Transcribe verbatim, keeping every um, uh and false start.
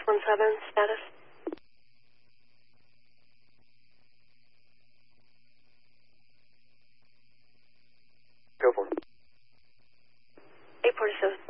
one seven, status. Go for it. eight forty-seven.